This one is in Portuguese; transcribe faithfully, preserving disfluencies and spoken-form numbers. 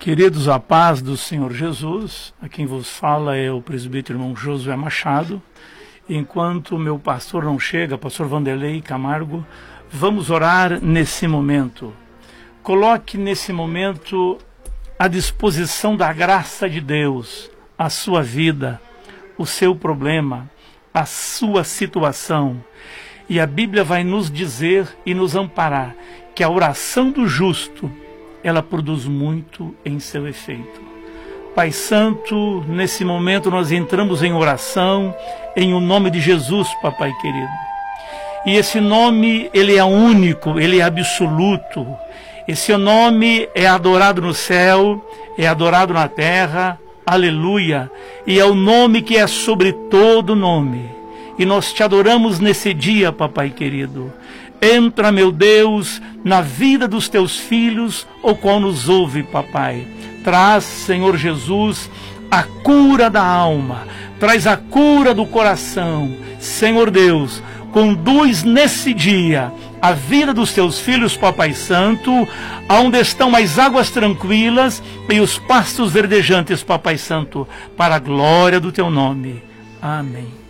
Queridos, a paz do Senhor Jesus, a quem vos fala é o presbítero irmão Josué Machado. Enquanto o meu pastor não chega, pastor Vanderlei Camargo, vamos orar nesse momento. Coloque nesse momento à disposição da graça de Deus a sua vida, o seu problema, a sua situação. E a Bíblia vai nos dizer e nos amparar que a oração do justo, ela produz muito em seu efeito. Pai Santo, nesse momento nós entramos em oração, em o nome de Jesus, papai querido. E esse nome, ele é único, ele é absoluto. Esse nome é adorado no céu, é adorado na terra, aleluia. E é o nome que é sobre todo nome. E nós te adoramos nesse dia, papai querido. Entra, meu Deus, na vida dos teus filhos, o qual nos ouve, papai. Traz, Senhor Jesus, a cura da alma, traz a cura do coração. Senhor Deus, conduz nesse dia a vida dos teus filhos, papai santo, aonde estão as águas tranquilas e os pastos verdejantes, papai santo, para a glória do teu nome. Amém.